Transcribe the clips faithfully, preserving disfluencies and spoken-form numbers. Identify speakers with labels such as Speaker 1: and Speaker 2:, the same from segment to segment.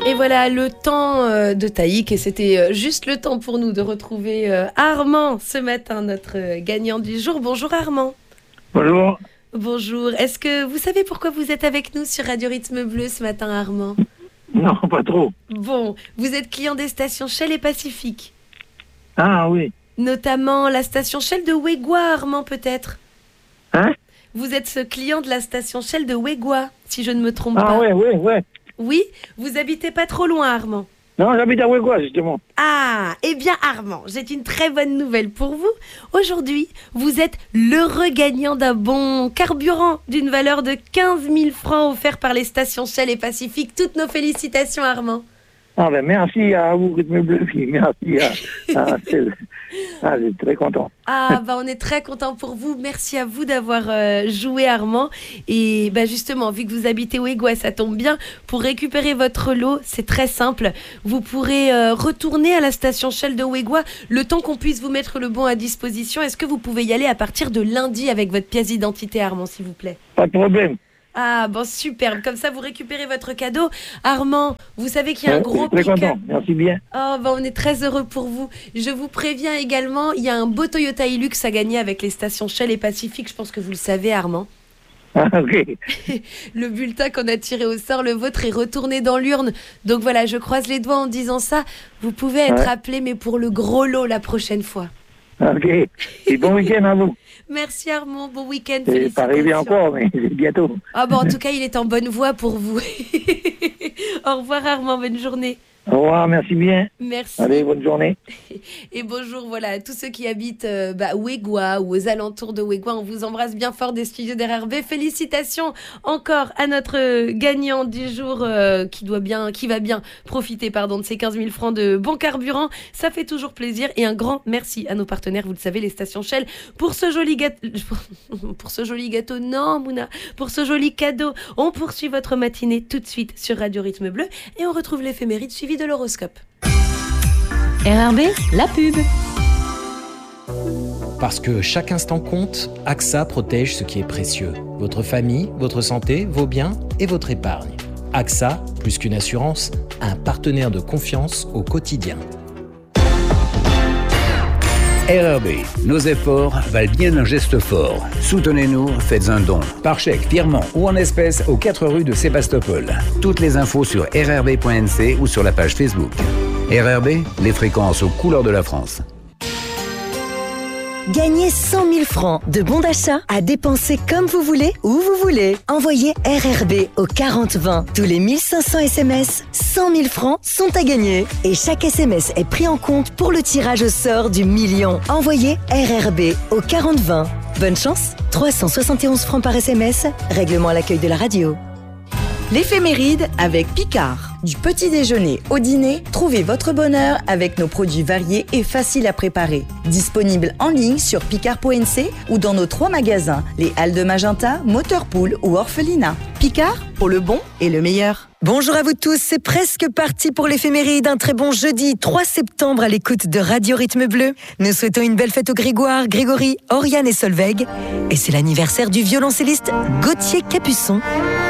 Speaker 1: Et voilà le temps euh, de Taïk, et c'était euh, juste le temps pour nous de retrouver euh, Armand ce matin, notre euh, gagnant du jour. Bonjour Armand.
Speaker 2: Bonjour.
Speaker 1: Bonjour. Est-ce que vous savez pourquoi vous êtes avec nous sur Radio Rythme Bleu ce matin, Armand?
Speaker 2: Non, pas trop.
Speaker 1: Bon, vous êtes client des stations Shell et Pacifique.
Speaker 2: Ah oui.
Speaker 1: Notamment la station Shell de Wegwa, Armand, peut-être.
Speaker 2: Hein?
Speaker 1: Vous êtes ce client de la station Shell de Wegwa, si je ne me trompe
Speaker 2: ah,
Speaker 1: pas.
Speaker 2: Ah oui, oui, oui.
Speaker 1: Oui, vous habitez pas trop loin, Armand.
Speaker 2: Non, j'habite à Wegwa, justement.
Speaker 1: Ah, eh bien Armand, j'ai une très bonne nouvelle pour vous. Aujourd'hui, vous êtes l'heureux gagnant d'un bon carburant d'une valeur de quinze mille francs offert par les stations Shell et Pacifique. Toutes nos félicitations, Armand.
Speaker 2: Ah ben merci à vous, Rythme Bleu, merci à... à c'est... Ah, je suis très content.
Speaker 1: Ah, bah on est très content pour vous. Merci à vous d'avoir euh, joué, Armand. Et bah justement, vu que vous habitez Wegwa, ça tombe bien. Pour récupérer votre lot, c'est très simple. Vous pourrez euh, retourner à la station Shell de Wegwa le temps qu'on puisse vous mettre le bon à disposition. Est-ce que vous pouvez y aller à partir de lundi avec votre pièce d'identité, Armand, s'il vous plaît?
Speaker 2: Pas de problème.
Speaker 1: Ah, bon, superbe. Comme ça, vous récupérez votre cadeau. Armand, vous savez qu'il y a
Speaker 2: ouais,
Speaker 1: un gros
Speaker 2: je suis très
Speaker 1: pick-up.
Speaker 2: content, merci bien.
Speaker 1: Oh, bah, on est très heureux pour vous. Je vous préviens également, il y a un beau Toyota Hilux à gagner avec les stations Shell et Pacifique. Je pense que vous le savez, Armand.
Speaker 2: Ah, ok.
Speaker 1: Le bulletin qu'on a tiré au sort, le vôtre, est retourné dans l'urne. Donc voilà, je croise les doigts en disant ça. Vous pouvez être
Speaker 2: ouais.
Speaker 1: appelé, mais pour le gros lot la prochaine fois.
Speaker 2: Ok. Et bon week-end à vous.
Speaker 1: Merci Armand, bon week-end.
Speaker 2: C'est pas arrivé encore, mais c'est bientôt.
Speaker 1: Ah bon, en tout cas, il est en bonne voie pour vous. Au revoir Armand, bonne journée.
Speaker 2: Au revoir, merci bien.
Speaker 1: Merci.
Speaker 2: Allez, bonne journée.
Speaker 1: Et bonjour, voilà, à tous ceux qui habitent euh, bah, Wegwa ou aux alentours de Wegwa, on vous embrasse bien fort des studios d'R R B. Félicitations encore à notre gagnant du jour euh, qui doit bien, qui va bien profiter, pardon, de ces quinze mille francs de bon carburant. Ça fait toujours plaisir, et un grand merci à nos partenaires, vous le savez, les stations Shell, pour ce joli gâteau, pour ce joli gâteau, non Mouna, pour ce joli cadeau. On poursuit votre matinée tout de suite sur Radio Rythme Bleu et on retrouve l'éphéméride suivi de l'horoscope.
Speaker 3: R R B, la pub.
Speaker 4: Parce que chaque instant compte, A X A protège ce qui est précieux. Votre famille, votre santé, vos biens et votre épargne. A X A, plus qu'une assurance, un partenaire de confiance au quotidien.
Speaker 5: R R B, nos efforts valent bien un geste fort. Soutenez-nous, faites un don. Par chèque, virement ou en espèces aux quatre rues de Sébastopol. Toutes les infos sur r r b point n c ou sur la page Facebook. R R B, les fréquences aux couleurs de la France.
Speaker 6: Gagnez cent mille francs de bons d'achat à dépenser comme vous voulez, où vous voulez. Envoyez R R B au quarante vingt. Tous les mille cinq cents S M S, cent mille francs sont à gagner. Et chaque S M S est pris en compte pour le tirage au sort du million. Envoyez R R B au quarante vingt. Bonne chance, trois cent soixante et onze francs par S M S, règlement à l'accueil de la radio.
Speaker 7: L'éphéméride avec Picard. Du petit déjeuner au dîner, trouvez votre bonheur avec nos produits variés et faciles à préparer. Disponibles en ligne sur picard point n c ou dans nos trois magasins, les Halles de Magenta, Motorpool ou Orphelinat. Picard, pour le bon et le meilleur.
Speaker 6: Bonjour à vous tous, c'est presque parti pour l'éphéméride. Un très bon jeudi trois septembre à l'écoute de Radio Rythme Bleu. Nous souhaitons une belle fête aux Grégoire, Grégory, Oriane et Solveig. Et c'est l'anniversaire du violoncelliste Gauthier Capuçon.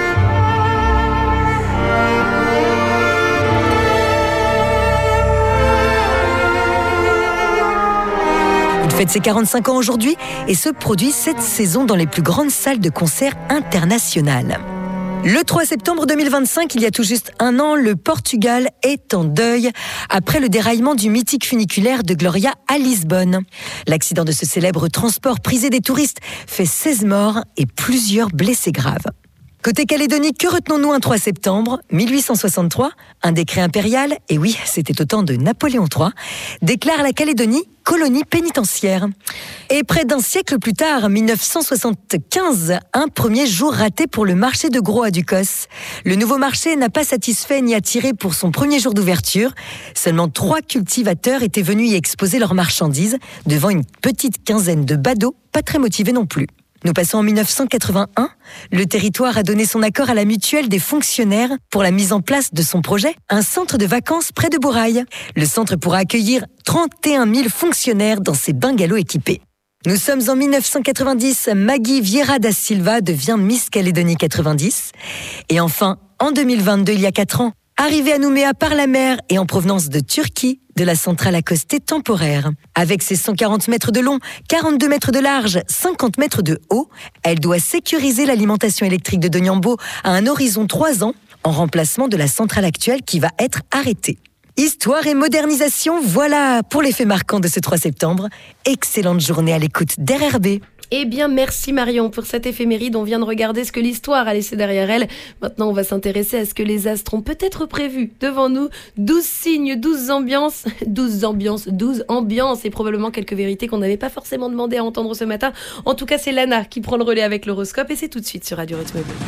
Speaker 6: Il fête ses quarante-cinq ans aujourd'hui et se produit cette saison dans les plus grandes salles de concert internationales. Le trois septembre deux mille vingt-cinq, il y a tout juste un an, le Portugal est en deuil après le déraillement du mythique funiculaire de Gloria à Lisbonne. L'accident de ce célèbre transport prisé des touristes fait seize morts et plusieurs blessés graves. Côté Calédonie, que retenons-nous un trois septembre mille huit cent soixante-trois? Un décret impérial, et oui, c'était au temps de Napoléon trois, déclare la Calédonie colonie pénitentiaire. Et près d'un siècle plus tard, mille neuf cent soixante-quinze, un premier jour raté pour le marché de gros à Ducos. Le nouveau marché n'a pas satisfait ni attiré pour son premier jour d'ouverture. Seulement trois cultivateurs étaient venus y exposer leurs marchandises devant une petite quinzaine de badauds, pas très motivés non plus. Nous passons en mille neuf cent quatre-vingt-un. Le territoire a donné son accord à la mutuelle des fonctionnaires pour la mise en place de son projet, un centre de vacances près de Bourail. Le centre pourra accueillir trente et un mille fonctionnaires dans ses bungalows équipés. Nous sommes en mille neuf cent quatre-vingt-dix. Maggie Vieira da Silva devient Miss Calédonie quatre-vingt-dix. Et enfin, en deux mille vingt-deux, il y a quatre ans, Arrivé à Nouméa par la mer et en provenance de Turquie, de la centrale accostée temporaire. Avec ses cent quarante mètres de long, quarante-deux mètres de large, cinquante mètres de haut, elle doit sécuriser l'alimentation électrique de Doniambo à un horizon trois ans, en remplacement de la centrale actuelle qui va être arrêtée. Histoire et modernisation, voilà pour les faits marquants de ce trois septembre. Excellente journée à l'écoute d'R R B.
Speaker 1: Eh bien, merci Marion pour cette éphéméride. On vient de regarder ce que l'histoire a laissé derrière elle. Maintenant, on va s'intéresser à ce que les astres ont peut-être prévu devant nous. douze signes, douze ambiances, douze ambiances, douze ambiances et probablement quelques vérités qu'on n'avait pas forcément demandé à entendre ce matin. En tout cas, c'est Lana qui prend le relais avec l'horoscope et c'est tout de suite sur Radio Rythme Bleu.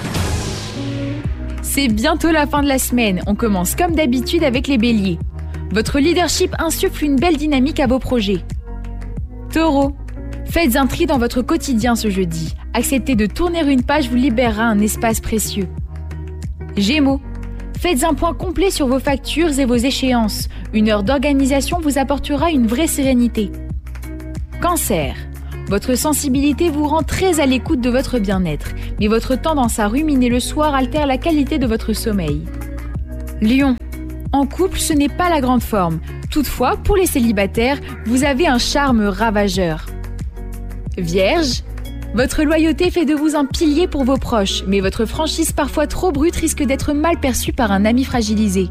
Speaker 8: C'est bientôt la fin de la semaine. On commence comme d'habitude avec les béliers. Votre leadership insuffle une belle dynamique à vos projets. Taureau. Faites un tri dans votre quotidien ce jeudi. Accepter de tourner une page vous libérera un espace précieux. Gémeaux. Faites un point complet sur vos factures et vos échéances. Une heure d'organisation vous apportera une vraie sérénité. Cancer. Votre sensibilité vous rend très à l'écoute de votre bien-être, mais votre tendance à ruminer le soir altère la qualité de votre sommeil. Lion. En couple, ce n'est pas la grande forme. Toutefois, pour les célibataires, vous avez un charme ravageur. Vierge, votre loyauté fait de vous un pilier pour vos proches, mais votre franchise parfois trop brute risque d'être mal perçue par un ami fragilisé.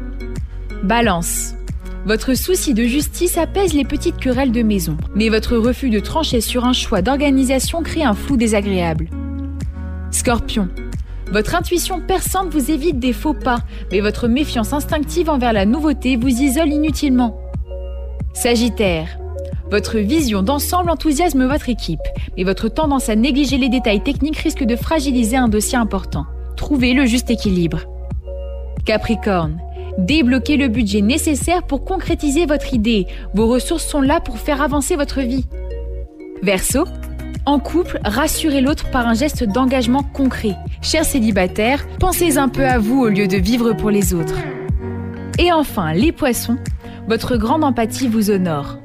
Speaker 8: Balance, votre souci de justice apaise les petites querelles de maison, mais votre refus de trancher sur un choix d'organisation crée un flou désagréable. Scorpion, votre intuition perçante vous évite des faux pas, mais votre méfiance instinctive envers la nouveauté vous isole inutilement. Sagittaire, votre vision d'ensemble enthousiasme votre équipe, mais votre tendance à négliger les détails techniques risque de fragiliser un dossier important. Trouvez le juste équilibre. Capricorne, débloquez le budget nécessaire pour concrétiser votre idée. Vos ressources sont là pour faire avancer votre vie. Verseau, en couple, rassurez l'autre par un geste d'engagement concret. Chers célibataires, pensez un peu à vous au lieu de vivre pour les autres. Et enfin, les poissons, votre grande empathie vous honore.